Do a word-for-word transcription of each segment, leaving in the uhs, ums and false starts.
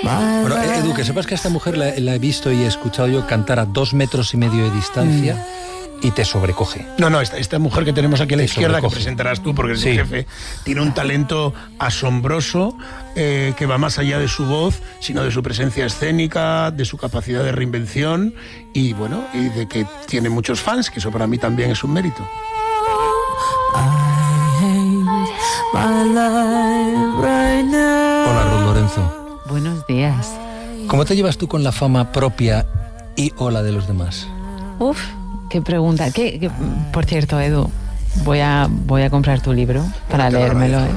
Bueno, Edu, que sepas que a esta mujer la, la he visto y he escuchado yo cantar a dos metros y medio de distancia. Mm. Y te sobrecoge. No, no, esta, esta mujer que tenemos aquí a la te izquierda, sobrecoge. Que presentarás tú porque eres sí. el jefe, tiene un talento asombroso eh, que va más allá de su voz, sino de su presencia escénica, de su capacidad de reinvención y, bueno, y de que tiene muchos fans, que eso para mí también es un mérito. Hola, Ruth Lorenzo. Buenos días. ¿Cómo te llevas tú con la fama propia y o la de los demás? Uf. Qué pregunta. ¿Qué, qué, por cierto, Edu, voy a, voy a comprar tu libro para bueno, leérmelo. ¿eh?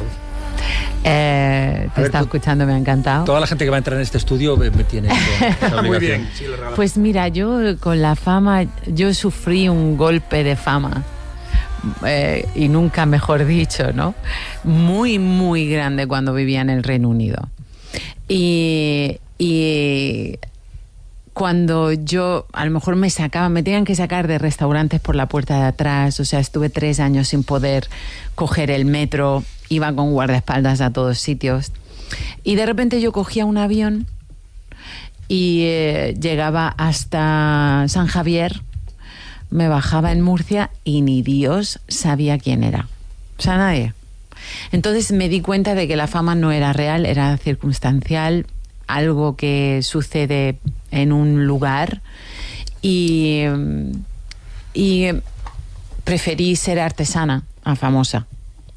Eh, te está escuchando, me ha encantado. Toda la gente que va a entrar en este estudio me, me tiene esa muy bien. Sí, pues mira, yo con la fama, yo sufrí un golpe de fama. Eh, y nunca mejor dicho, ¿no? Muy, muy grande cuando vivía en el Reino Unido. Y... y cuando yo, a lo mejor me sacaban, me tenían que sacar de restaurantes por la puerta de atrás, o sea, estuve tres años sin poder coger el metro, iba con guardaespaldas a todos sitios. Y de repente yo cogía un avión y eh, llegaba hasta San Javier, me bajaba en Murcia y ni Dios sabía quién era. O sea, nadie. Entonces me di cuenta de que la fama no era real, era circunstancial, algo que sucede en un lugar y, y preferí ser artesana a famosa.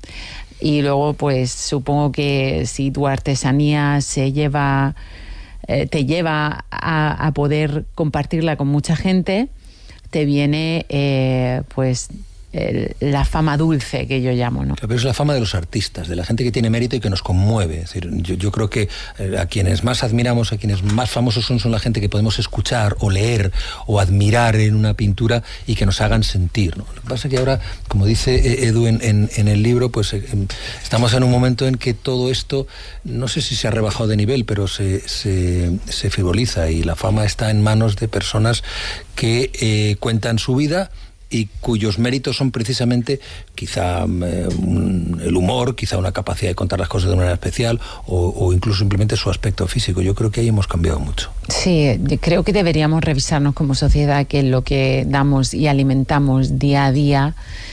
Y luego pues supongo que si tu artesanía se lleva, eh, te lleva a, a poder compartirla con mucha gente, te viene eh, pues el, la fama dulce que yo llamo, ¿no? Pero es la fama de los artistas, de la gente que tiene mérito y que nos conmueve. Es decir, yo, yo creo que a quienes más admiramos, a quienes más famosos son, son la gente que podemos escuchar o leer o admirar en una pintura y que nos hagan sentir, ¿no? Lo que pasa es que ahora, como dice Edu en, en, en el libro, pues eh, estamos en un momento en que todo esto, no sé si se ha rebajado de nivel, pero se, se, se frivoliza y la fama está en manos de personas que eh, cuentan su vida y cuyos méritos son precisamente quizá eh, un, el humor, quizá una capacidad de contar las cosas de manera especial o, o incluso simplemente su aspecto físico. Yo creo que ahí hemos cambiado mucho. Sí, creo que deberíamos revisarnos como sociedad que lo que damos y alimentamos día a día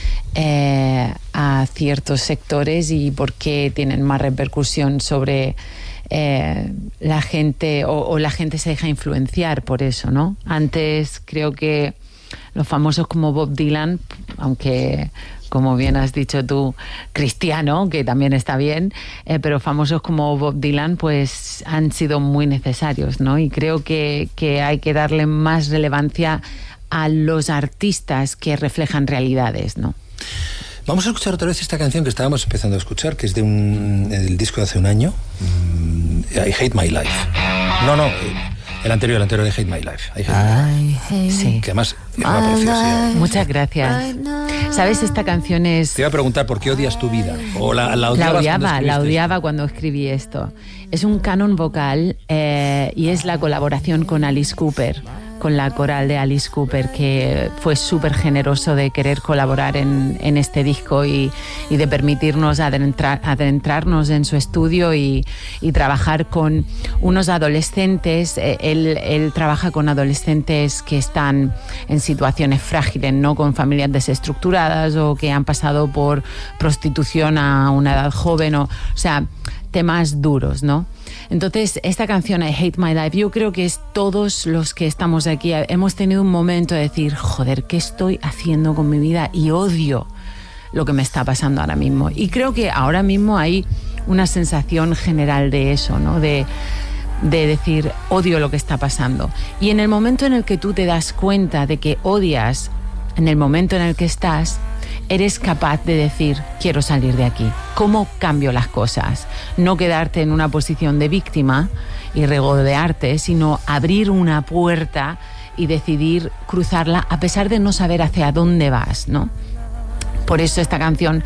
eh, a ciertos sectores y por qué tienen más repercusión sobre eh, la gente o, o la gente se deja influenciar por eso, ¿no? Antes creo que los famosos como Bob Dylan, aunque como bien has dicho tú, cristiano, que también está bien, eh, pero famosos como Bob Dylan pues han sido muy necesarios, ¿no? Y creo que, que hay que darle más relevancia a los artistas que reflejan realidades, ¿no? Vamos a escuchar otra vez esta canción que estábamos empezando a escuchar, que es de un del disco de hace un año, I Hate My Life. No, no... El anterior, el anterior de Hate My Life. I Hate My Life. Sí. Que además es una preciosidad. Muchas gracias. ¿Sabes? Esta canción es... Te iba a preguntar, ¿por qué odias tu vida? ¿O la, la odiabas La odiaba, cuando la odiaba cuando escribí esto. Es un canon vocal eh, y es la colaboración con Alice Cooper, con la coral de Alice Cooper, que fue súper generoso de querer colaborar en, en este disco y, y de permitirnos adentrar, adentrarnos en su estudio y, y trabajar con unos adolescentes. Él, él trabaja con adolescentes que están en situaciones frágiles, ¿no? Con familias desestructuradas o que han pasado por prostitución a una edad joven, o, o sea, temas duros, ¿no? Entonces, esta canción, I Hate My Life, yo creo que es todos los que estamos aquí, hemos tenido un momento de decir, joder, ¿qué estoy haciendo con mi vida? Y odio lo que me está pasando ahora mismo. Y creo que ahora mismo hay una sensación general de eso, ¿no? De, de decir, odio lo que está pasando. Y en el momento en el que tú te das cuenta de que odias, en el momento en el que estás, eres capaz de decir, quiero salir de aquí. ¿Cómo cambio las cosas? No quedarte en una posición de víctima y regodearte, sino abrir una puerta y decidir cruzarla a pesar de no saber hacia dónde vas, ¿no? Por eso esta canción